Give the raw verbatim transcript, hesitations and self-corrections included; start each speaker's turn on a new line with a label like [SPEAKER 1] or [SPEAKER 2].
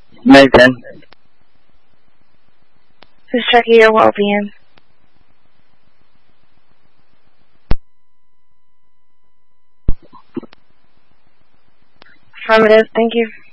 [SPEAKER 1] Nathan.
[SPEAKER 2] Who's checking your well-being? Affirmative, thank you.